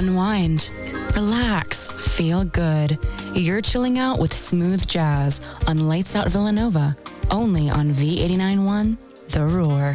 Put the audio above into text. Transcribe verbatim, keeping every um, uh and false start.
unwind, relax, feel good. You're chilling out with smooth jazz on Lights Out Villanova, only on V eighty-nine point one The Roar.